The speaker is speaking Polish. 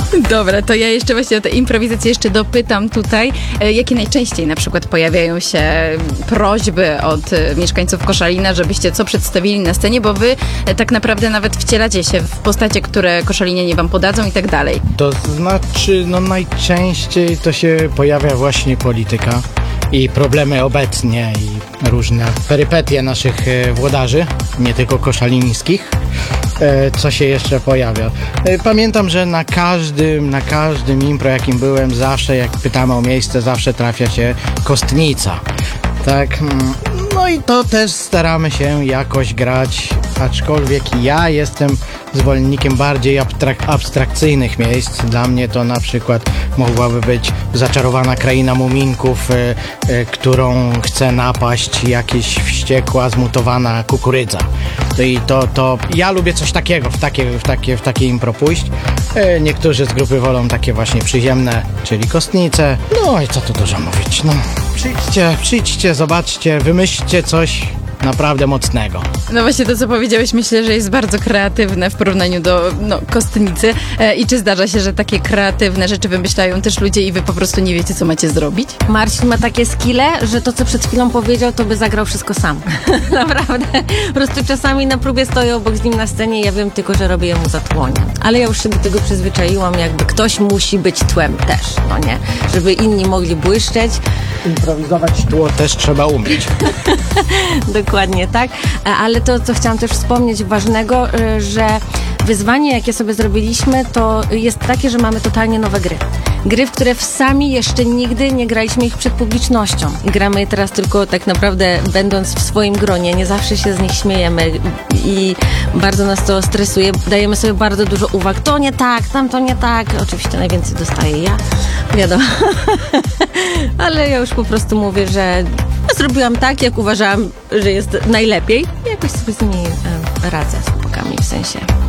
Dobra, to ja jeszcze właśnie o tę improwizację jeszcze dopytam tutaj. Jakie najczęściej na przykład pojawiają się prośby od mieszkańców Koszalina, żebyście co przedstawili na scenie, bo wy tak naprawdę nawet wcielacie się w postacie, które koszalinianie wam podadzą i tak dalej. To znaczy, najczęściej to się pojawia właśnie polityka i problemy obecnie i różne perypetie naszych włodarzy, nie tylko koszalińskich. Co się jeszcze pojawia? Pamiętam, że na każdym impro, jakim byłem, zawsze jak pytamy o miejsce, zawsze trafia się kostnica. Tak, no i to też staramy się jakoś grać, aczkolwiek ja jestem zwolennikiem bardziej abstrakcyjnych miejsc. Dla mnie to na przykład mogłaby być zaczarowana kraina muminków, którą chce napaść jakieś wściekła, zmutowana kukurydza. I to ja lubię coś takiego, w takie impro pójść. Niektórzy z grupy wolą takie właśnie przyziemne, czyli kostnice. No i co tu dużo mówić, Przyjdźcie, zobaczcie, wymyślcie coś naprawdę mocnego. No właśnie to, co powiedziałeś, myślę, że jest bardzo kreatywne w porównaniu do kostnicy. I czy zdarza się, że takie kreatywne rzeczy wymyślają też ludzie i wy po prostu nie wiecie, co macie zrobić? Marcin ma takie skille, że to, co przed chwilą powiedział, to by zagrał wszystko sam. Naprawdę. Po prostu czasami na próbie stoję obok z nim na scenie i ja wiem tylko, że robię mu zatłonie. Ale ja już się do tego przyzwyczaiłam, jakby ktoś musi być tłem też, nie? Żeby inni mogli błyszczeć. Improwizować tło też trzeba umieć. Dokładnie tak, ale to, co chciałam też wspomnieć ważnego, że wyzwanie, jakie sobie zrobiliśmy, to jest takie, że mamy totalnie nowe gry. Gry, w które sami jeszcze nigdy nie graliśmy ich przed publicznością. I gramy je teraz tylko tak naprawdę będąc w swoim gronie. Nie zawsze się z nich śmiejemy i bardzo nas to stresuje. Dajemy sobie bardzo dużo uwag. To nie tak, tamto nie tak. Oczywiście najwięcej dostaję ja. Wiadomo. Ale ja już po prostu mówię, że zrobiłam tak, jak uważałam, że jest najlepiej. I jakoś sobie z nimi radzę z chłopakami, w sensie